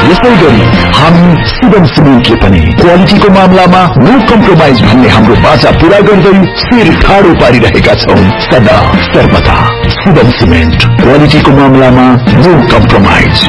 यसैगरी हामी शिवम सिमेन्टले पनि क्वालिटीको मामलामा नो कम्प्रोमाइज भन्ने हाम्रो बाचा पूरा गर्दै शिर ठाडो पारिरहेका छौं सदा सर्वदा। शिवम सिमेन्ट क्वालिटीको मामलामा नो कम्प्रोमाइज।